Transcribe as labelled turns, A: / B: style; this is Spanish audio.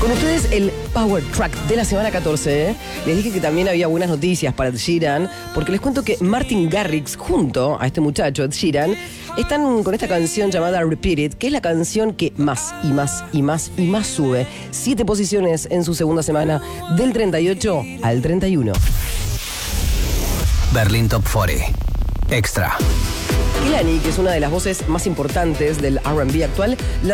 A: Con ustedes el Power Track de la semana 14. Les dije que también había buenas noticias para Ed Sheeran, porque les cuento que Martin Garrix, junto a este muchacho, Ed Sheeran, están con esta canción llamada Repeat It, que es la canción que más y más y más y más sube. 7 posiciones en su segunda semana, del 38 al 31.
B: Berlín Top 40. Extra.
A: Kehlani, que es una de las voces más importantes del R&B actual,